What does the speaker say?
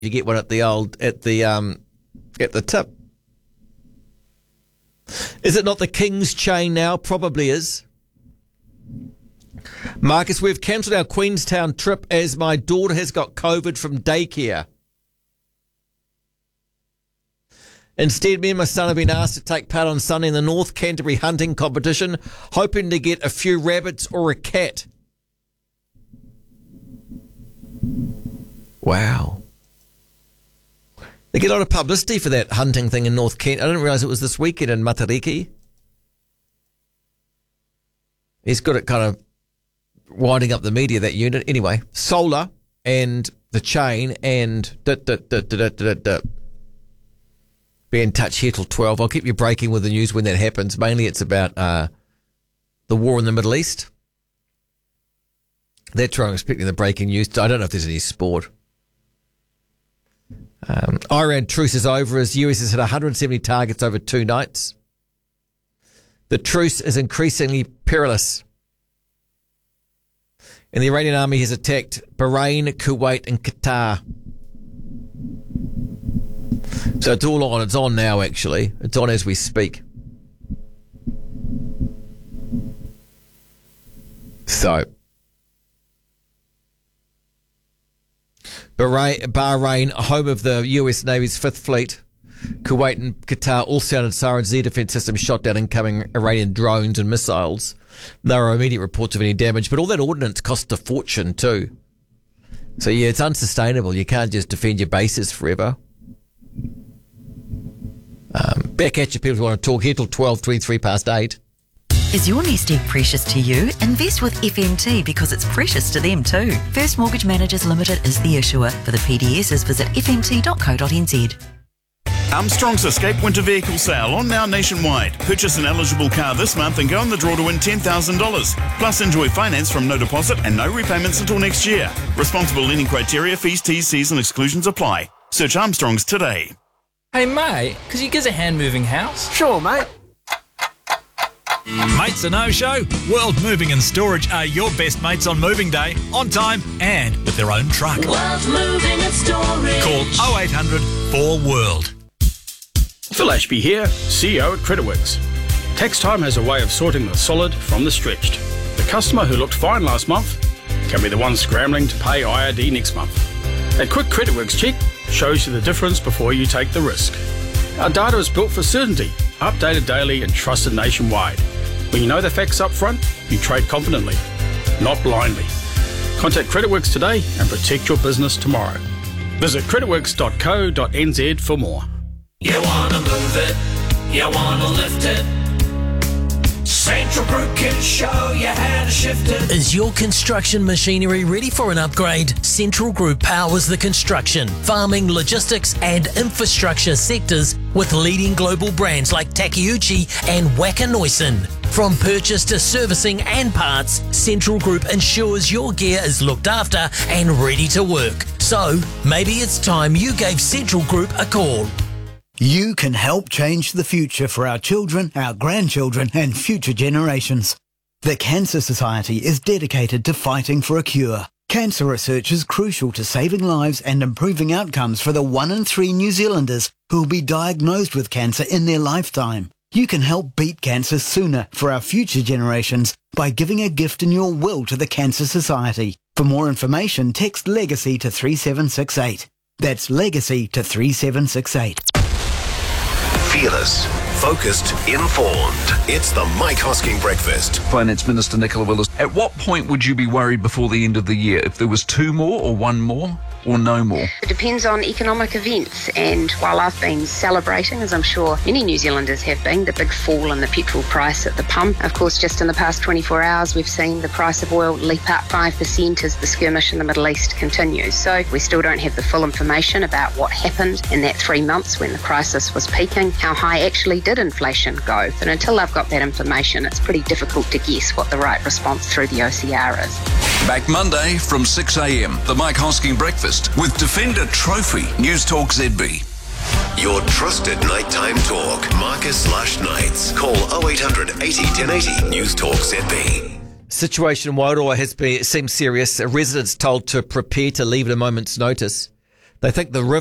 You get one at the tip. Is it not the King's chain now? Probably is. Marcus, we've cancelled our Queenstown trip as my daughter has got COVID from daycare. Instead, me and my son have been asked to take part on Sunday in the North Canterbury hunting competition, hoping to get a few rabbits or a cat. Wow. They get a lot of publicity for that hunting thing in North Kent. I didn't realise it was this weekend in Matariki. He's got it kind of winding up the media, that unit. Anyway, solar and the chain and be in touch here till 12. I'll keep you breaking with the news when that happens. Mainly it's about the war in the Middle East. That's where I'm expecting the breaking news. I don't know if there's any sport. Iran truce is over as the US has hit 170 targets over 2 nights. The truce is increasingly perilous. And the Iranian army has attacked Bahrain, Kuwait and Qatar. So it's all on. It's on now, actually. It's on as we speak. So Bahrain, home of the US Navy's 5th Fleet, Kuwait and Qatar all sounded sirens. Their defence systems shot down incoming Iranian drones and missiles. There are immediate reports of any damage, but all that ordnance cost a fortune too. So yeah, it's unsustainable. You can't just defend your bases forever. Back at you, people who want to talk here till 8. Is your nest egg precious to you? Invest with FMT because it's precious to them too. First Mortgage Managers Limited is the issuer. For the PDSs, visit fmt.co.nz. Armstrong's Escape Winter Vehicle Sale on now nationwide. Purchase an eligible car this month and go in the draw to win $10,000. Plus enjoy finance from no deposit and no repayments until next year. Responsible lending criteria, fees, T's, C's and exclusions apply. Search Armstrong's today. Hey mate, could you give us a hand moving house? Sure, mate. Mates a no-show? World Moving and Storage are your best mates on moving day, on time and with their own truck. World Moving and Storage. Call 0800 4WORLD. Phil Ashby here, CEO at Creditworks. Tax time has a way of sorting the solid from the stretched. The customer who looked fine last month can be the one scrambling to pay IRD next month. A quick Creditworks check shows you the difference before you take the risk. Our data is built for certainty, updated daily and trusted nationwide. When you know the facts up front, you trade confidently, not blindly. Contact Creditworks today and protect your business tomorrow. Visit creditworks.co.nz for more. You wanna move it, you wanna lift it. Central Group can show you how to shift it. Is your construction machinery ready for an upgrade? Central Group powers the construction, farming, logistics and infrastructure sectors with leading global brands like Takeuchi and Wacker Neuson. From purchase to servicing and parts, Central Group ensures your gear is looked after and ready to work. So, maybe it's time you gave Central Group a call. You can help change the future for our children, our grandchildren and future generations. The Cancer Society is dedicated to fighting for a cure. Cancer research is crucial to saving lives and improving outcomes for the 1 in 3 New Zealanders who will be diagnosed with cancer in their lifetime. You can help beat cancer sooner for our future generations by giving a gift in your will to the Cancer Society. For more information, text LEGACY to 3768. That's LEGACY to 3768. Fearless, focused, informed. It's the Mike Hosking Breakfast. Finance Minister Nicola Willis, at what point would you be worried before the end of the year? If there was 2 more or 1 more? Or no more? It depends on economic events, and while I've been celebrating, as I'm sure many New Zealanders have been, the big fall in the petrol price at the pump, of course just in the past 24 hours we've seen the price of oil leap up 5% as the skirmish in the Middle East continues. So we still don't have the full information about what happened in that 3 months when the crisis was peaking. How high actually did inflation go? And until I've got that information, it's pretty difficult to guess what the right response through the OCR is. Back Monday from 6 a.m. The Mike Hosking Breakfast with Defender Trophy, News Talk ZB. Your trusted nighttime talk. Marcus/Knights. Call 0800 80 1080 News Talk ZB. Situation in Wairoa seems serious. A resident's told to prepare to leave at a moment's notice. They think the